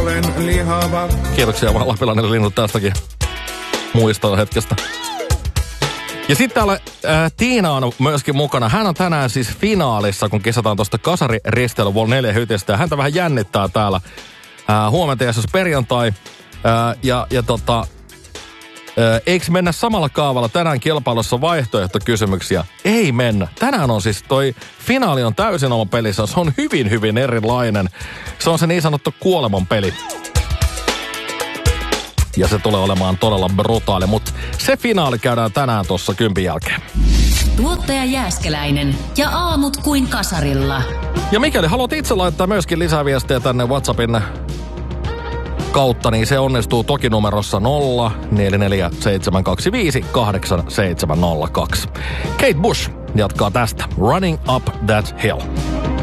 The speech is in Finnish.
Kiitoksia vaan Lapilainen linnut tästäkin muistoa hetkestä. Ja sitten täällä Tiina on myöskin mukana. Hän on tänään siis finaalissa, kun kisataan tuosta kasariristeily Vol 4 hytistä. Ja häntä vähän jännittää täällä. Huomenta ja perjantai. Eikö mennä samalla kaavalla tänään kilpailussa vaihtoehtokysymyksiä? Ei mennä. Tänään on siis toi finaali on täysin oma pelissä. Se on hyvin, hyvin erilainen. Se on se niin sanottu kuoleman peli. Ja se tulee olemaan todella brutaali, mutta se finaali käydään tänään tuossa 10 jälkeen. Tuottaja Jääskeläinen ja aamut kuin kasarilla. Ja mikäli haluat itse laittaa myöskin lisää viestejä tänne WhatsAppin kautta, niin se onnistuu toki numerossa 0447258702. Kate Bush jatkaa tästä. Running Up That Hill.